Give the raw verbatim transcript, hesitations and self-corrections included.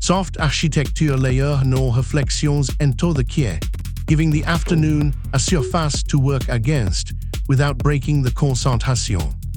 Soft architecture layer nos réflexions into the quai, giving the afternoon a surface to work against without breaking the concentration.